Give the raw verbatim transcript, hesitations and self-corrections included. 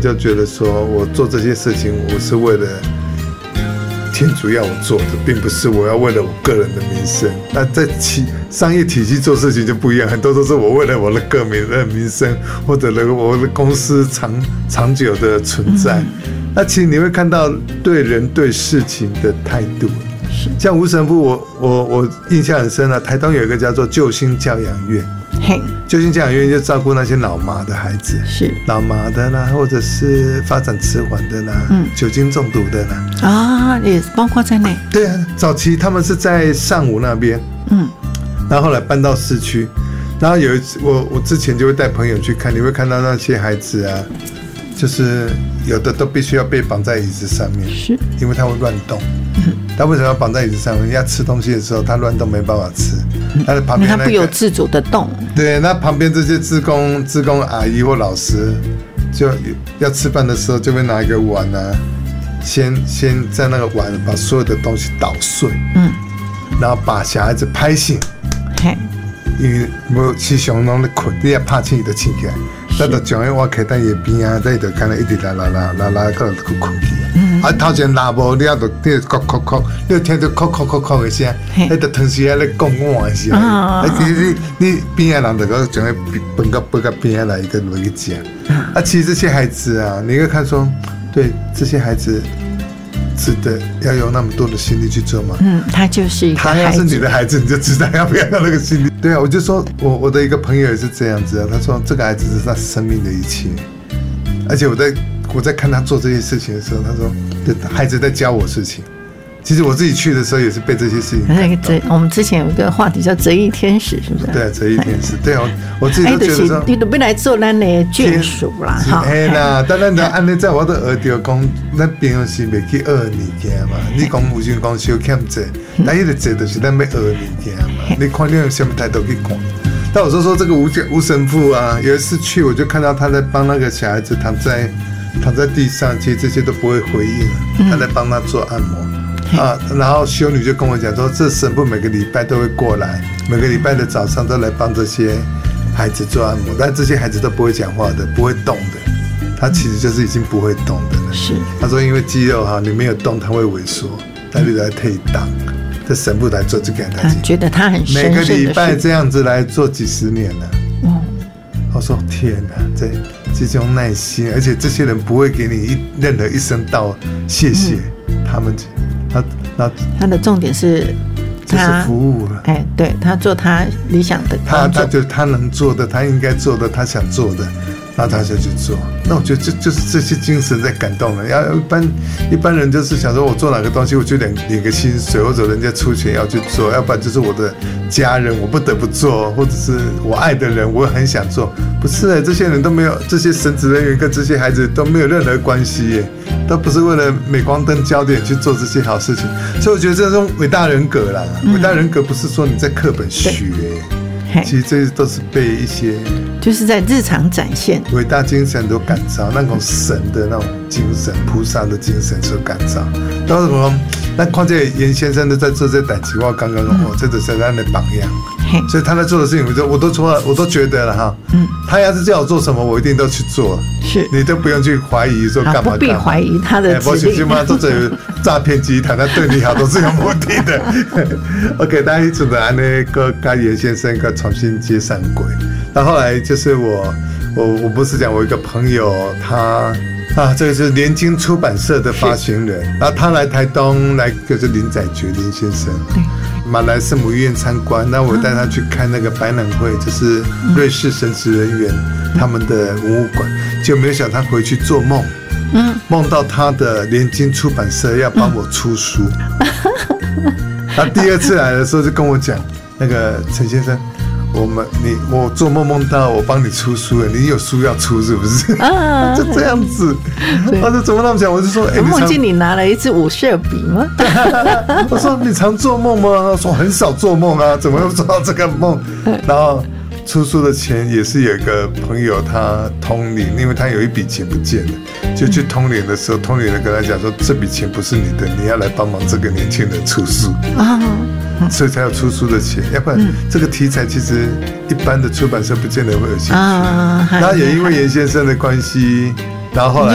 就觉得说我做这些事情，我是为了天主要我做的，并不是我要为了我个人的名声。那在其商业体系做事情就不一样，很多都是我为了我的个人的名声，或者我的公司长长久的存在。嗯、那其实你会看到对人对事情的态度。像吴神父，我我我印象很深啊。台东有一个叫做救星教养院，嘿，救星教养院就照顾那些脑麻的孩子，是脑麻的啦，或者是发展迟缓的啦，嗯，酒精中毒的啦，啊，也包括在内。对啊，早期他们是在上午那边，嗯，然后后来搬到市区，然后有一次我我之前就会带朋友去看，你会看到那些孩子啊，就是有的都必须要被绑在椅子上面，是因为他会乱动。他为什么要绑在椅子上？人家吃东西的时候，他乱动没办法吃。他的旁边、那個，他不由自主的动。对，那旁边这些志工、志工阿姨或老师，就要吃饭的时候，就会拿一个碗啊，先先在那个碗把所有的东西捣碎，嗯，然后把小孩子拍醒。嘿，因为无是上拢咧困，你也拍醒伊就醒起来。咱就将伊挖开在伊边啊，再就干那一直拉拉拉拉拉到就困去。嗯、啊，头前拉无，你啊就你就哭哭哭，你就听到哭哭哭哭的声，迄就同时喺咧讲话的声。啊，其实你你边啊人就个将伊分到分到边啊来一个落去讲。啊，其实这些孩子啊，你会看说，对这些孩子。值得要用那么多的心力去做吗？嗯，他就是一个孩子。他要是你的孩子，你就知道要不要用那个心力。对啊，我就说我我的一个朋友也是这样子啊。他说这个孩子是他生命的一切，而且我在我在看他做这些事情的时候，他说孩子在教我事情。其实我自己去的时候也是被这些事情感动。 我们之前有一个话题叫折翼天使，是不是？ 对啊，折翼天使。对啊，我自己都觉得说， 你都不来做咱的眷属啦，哈。 嘿啦，当然就按你在我都学到讲，咱平常时袂去学物件嘛。你讲有时讲小欠债，但迄个债就是咱要学物件嘛。你看你用什么态度去看？但我说说这个吴吴神父啊，有一次去我就看到他在帮那个小孩子躺在躺在地上，其实这些都不会回应，他在帮他做按摩。啊，然后修女就跟我讲说，这神父每个礼拜都会过来，每个礼拜的早上都来帮这些孩子做按摩，但这些孩子都不会讲话的，不会动的，他其实就是已经不会动的了。是，他说因为肌肉哈，你没有动，它会萎缩，他就来退档。这神父来做这个事情，他觉得他很神圣的事， 每个礼拜这样子来做几十年了。哦，我说天哪，这这种耐心，而且这些人不会给你一任何一声道谢谢，嗯、他们。他, 他, 他的重点是他，这是服务了。哎， 对，他做他理想的工作， 他他就他能做的，他应该做的，他想做的，然后他就去做。那我觉得这就是这些精神在感动了。要一般一般人就是想说，我做哪个东西，我就领领个薪水，或者人家出钱要去做，要不然就是我的家人，我不得不做，或者是我爱的人，我很想做。不是、欸，这些人都没有，这些神职人员跟这些孩子都没有任何关系耶、欸，都不是为了镁光灯焦点去做这些好事情。所以我觉得这种伟大人格啦，嗯、伟大人格不是说你在课本学。其实这些都是被一些， 就是在日常展现伟大精神所感召，那种神的那种精神、菩萨的精神所感召。到什么？那况且严先生都在做这代志，我刚刚讲，我这就是他的榜样。所以他在做的事情，我都我都说，我都觉得了哈。嗯，他要是叫我做什么，我一定都去做。是，你都不用去怀疑说干嘛干嘛。 不必怀疑他的指令。 我相信嘛，都是诈骗集团，他对你好都是有目的的。OK， 大家一直的安那个跟严先生个重新接上轨。那后来就是我，我我不是讲我一个朋友，他啊，这个是联经出版社的发行人，然后他来台东来，就是林载觉林先生。对。马来圣母医院参观，那我带他去看那个百览会，就是瑞士神职人员他们的文物馆，就没有想他回去做梦，嗯，梦到他的联经出版社要帮我出书，他第二次来的时候就跟我讲，那个陈先生，我们你我做梦梦到我帮你出书了，你有书要出是不是？啊，就这样子。我说怎么那么讲？我就说，哎、欸， 我梦见你拿了一支五色笔吗？ 我说你常做梦吗？他说很少做梦啊，怎么会做到这个梦？然后出书的钱也是有一个朋友他通灵，因为他有一笔钱不见了，就去通灵的时候，通灵的跟他讲说，这笔钱不是你的，你要来帮忙这个年轻人出书啊。所以才有出书的钱，要不然这个题材其实一般的出版社不见得会有兴趣。啊，然后也因为严先生的关系，然后后来。